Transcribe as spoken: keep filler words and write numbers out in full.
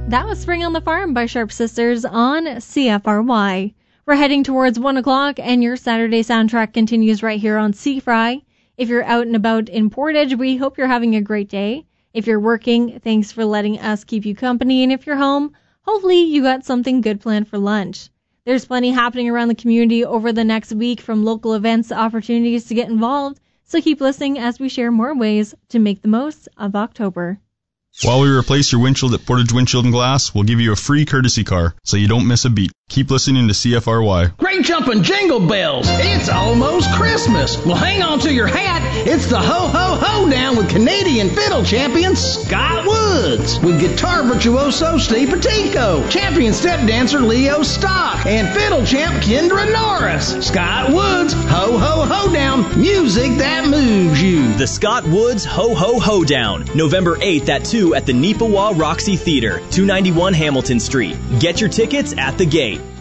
That was Spring on the Farm by Sharp Sisters on C F R Y. We're heading towards one o'clock, and your Saturday soundtrack continues right here on C-Fry. If you're out and about in Portage, we hope you're having a great day. If you're working, thanks for letting us keep you company. And if you're home, hopefully you got something good planned for lunch. There's plenty happening around the community over the next week, from local events to opportunities to get involved. So keep listening as we share more ways to make the most of October. While we replace your windshield at Portage Windshield and Glass, we'll give you a free courtesy car so you don't miss a beat. Keep listening to C F R Y. Great jumping jingle bells. It's almost Christmas. Well, hang on to your hat. It's the ho-ho-ho down with Canadian fiddle champion Scott Woods, with guitar virtuoso Steve Patico, champion step dancer Leo Stock, and fiddle champ Kendra Norris. Scott Woods, ho-ho-ho down, music that moves you. The Scott Woods Ho-Ho-Ho Down, November eighth at two at the Neepawa Roxy Theater, two ninety-one Hamilton Street. Get your tickets at the gate.